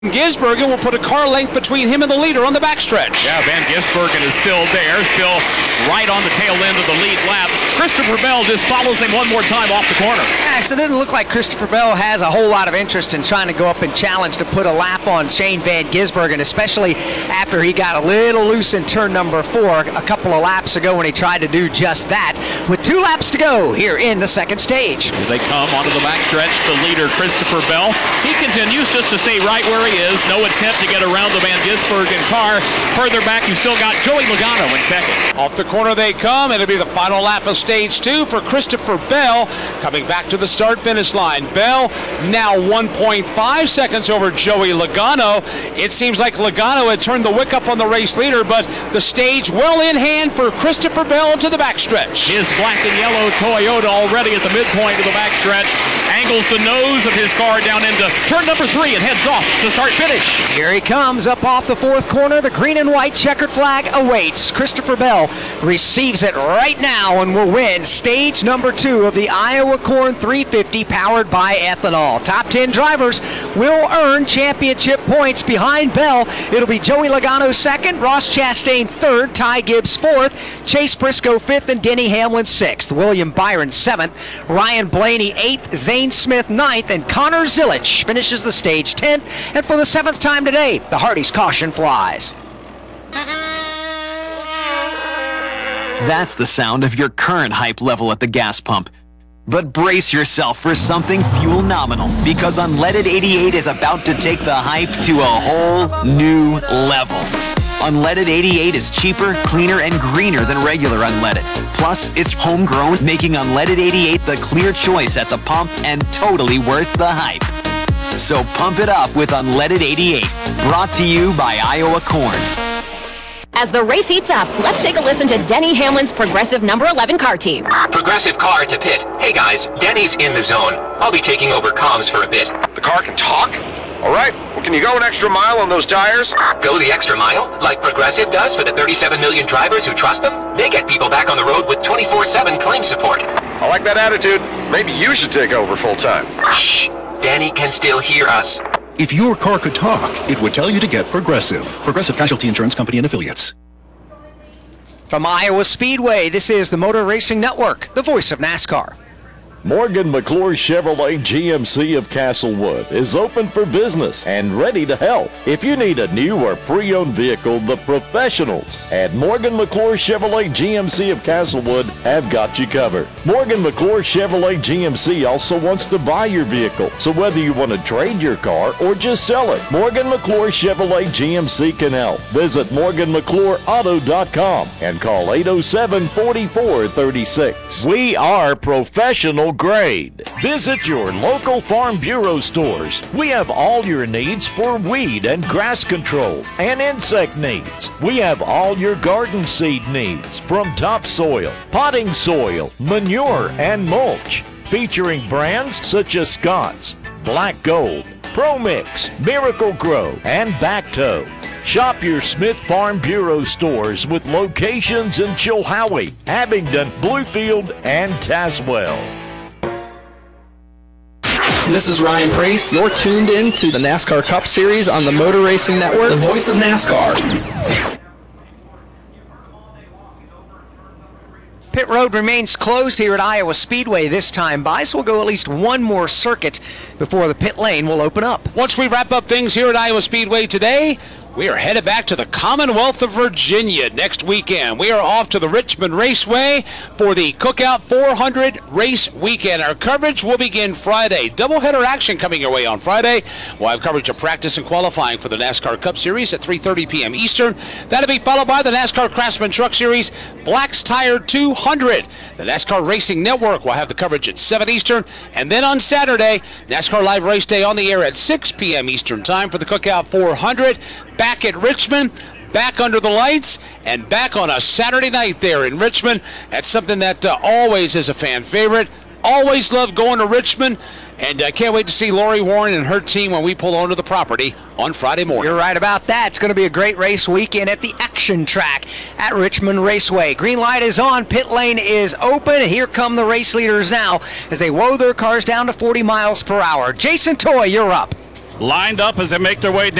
Gisbergen will put a car length between him and the leader on the backstretch. Yeah, Van Gisbergen is still there, still right on the tail end of the lead lap. Christopher Bell just follows him one more time off the corner. Actually, it doesn't look like Christopher Bell has a whole lot of interest in trying to go up and challenge to put a lap on Shane Van Gisbergen, especially after he got a little loose in turn number 4 a couple of laps ago when he tried to do just that. With 2 laps to go here in the second stage. Here they come onto the backstretch. The leader, Christopher Bell. He continues just to stay right where he is. No attempt to get around the Van Gisbergen car. Further back, you still got Joey Logano in second. Off the corner they come. It'll be the final lap of stage 2 for Christopher Bell coming back to the start-finish line. Bell now 1.5 seconds over Joey Logano. It seems like Logano had turned the wick up on the race leader, but the stage well in hand for Christopher Bell to the backstretch. His black and yellow Toyota already at the midpoint of the backstretch. Angles the nose of his car down into turn number 3 and heads off to start-finish. Here he comes up off the 4th corner. The green and white checkered flag awaits. Christopher Bell receives it right now and will win stage number 2 of the Iowa Corn 350 powered by ethanol. Top 10 drivers will earn championship points behind Bell. It'll be Joey Logano 2nd, Ross Chastain 3rd, Ty Gibbs 4th, Chase Briscoe 5th, and Denny Hamlin 6th. William Byron 7th, Ryan Blaney 8th, Zane Smith 9th, and Connor Zilisch finishes the stage 10th. And for the 7th time today, the Hardy's caution flies. That's the sound of your current hype level at the gas pump. But brace yourself for something fuel nominal, because Unleaded 88 is about to take the hype to a whole new level. Unleaded 88 is cheaper, cleaner, and greener than regular unleaded. Plus, it's homegrown, making Unleaded 88 the clear choice at the pump and totally worth the hype. So pump it up with Unleaded 88, brought to you by Iowa Corn. As the race heats up, let's take a listen to Denny Hamlin's Progressive number 11 car team. Progressive car to pit. Hey guys, Denny's in the zone. I'll be taking over comms for a bit. The car can talk? All right, well, can you go an extra mile on those tires? Go the extra mile, like Progressive does for the 37 million drivers who trust them? They get people back on the road with 24/7 claim support. I like that attitude. Maybe you should take over full time. Shh, Danny can still hear us. If your car could talk, it would tell you to get Progressive. Progressive Casualty Insurance Company and Affiliates. From Iowa Speedway, this is the Motor Racing Network, the voice of NASCAR. Morgan McClure Chevrolet GMC of Castlewood is open for business and ready to help. If you need a new or pre-owned vehicle, the professionals at Morgan McClure Chevrolet GMC of Castlewood have got you covered. Morgan McClure Chevrolet GMC also wants to buy your vehicle, so whether you want to trade your car or just sell it, Morgan McClure Chevrolet GMC can help. Visit MorganMcClureAuto.com and call 807-4436. We are professional grade. Visit your local Farm Bureau stores. We have all your needs for weed and grass control and insect needs. We have all your garden seed needs, from topsoil, potting soil, manure, and mulch, featuring brands such as Scott's, Black Gold, Pro Mix, Miracle Grow, and Bacto. Shop your Smith Farm Bureau stores with locations in Chilhowie, Abingdon, Bluefield, and Tazewell. This is Ryan Preece. You're tuned in to the NASCAR Cup Series on the Motor Racing Network, the voice of NASCAR. Pit road remains closed here at Iowa Speedway this time by, so we'll go at least one more circuit before the pit lane will open up. Once we wrap up things here at Iowa Speedway today, we are headed back to the Commonwealth of Virginia next weekend. We are off to the Richmond Raceway for the Cookout 400 race weekend. Our coverage will begin Friday. Doubleheader action coming your way on Friday. We'll have coverage of practice and qualifying for the NASCAR Cup Series at 3:30 p.m. Eastern. That'll be followed by the NASCAR Craftsman Truck Series Black's Tire 200. The NASCAR Racing Network will have the coverage at 7 Eastern. And then on Saturday, NASCAR Live Race Day on the air at 6 p.m. Eastern time for the Cookout 400. Back at Richmond, back under the lights, and back on a Saturday night there in Richmond. That's something that always is a fan favorite. Always love going to Richmond, and I can't wait to see Lori Warren and her team when we pull onto the property on Friday morning. You're right about that. It's going to be a great race weekend at the Action Track at Richmond Raceway. Green light is on, pit lane is open, and here come the race leaders now as they woe their cars down to 40 miles per hour. Jason Toy, you're up. lined up as they make their way